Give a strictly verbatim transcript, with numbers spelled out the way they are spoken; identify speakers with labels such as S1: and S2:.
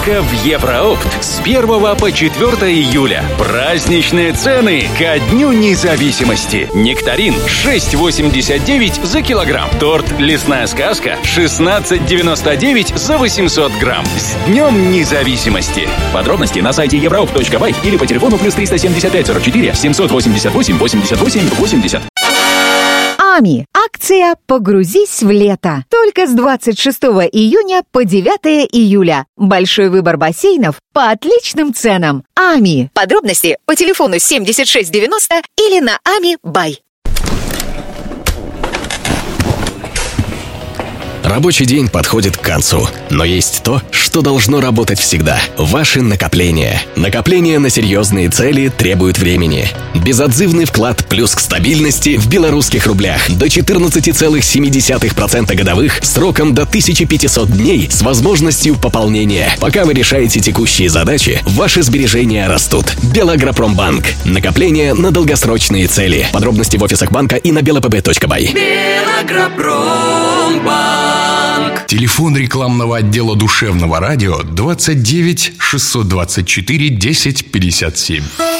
S1: только в Евроопт с первого по четвёртое июля. Праздничные цены ко Дню независимости. Нектарин шесть восемьдесят девять за килограмм. Торт «Лесная сказка» шестнадцать девяносто девять за восемьсот грамм. С Днем независимости. Подробности на сайте евроопт точка бай или по телефону плюс триста семьдесят пять сорок четыре семьсот восемьдесят восемь восемьдесят восемь восемьдесят.
S2: АМИ. Акция «Погрузись в лето». Только с двадцать шестого июня по девятое июля. Большой выбор бассейнов по отличным ценам. АМИ. Подробности по телефону семьдесят шесть девяносто или на ами бай.
S3: Рабочий день подходит к концу, но есть то, что должно работать всегда – ваши накопления. Накопления на серьезные цели требуют времени. Безотзывный вклад плюс к стабильности в белорусских рублях до четырнадцать целых семь десятых процента годовых сроком до тысяча пятьсот дней с возможностью пополнения. Пока вы решаете текущие задачи, ваши сбережения растут. Белагропромбанк. Накопления на долгосрочные цели. Подробности в офисах банка и на белпб точка бай.
S4: Белагропромбанк. Телефон рекламного отдела душевного радио двадцать девять шестьсот двадцать четыре десять пятьдесят семь.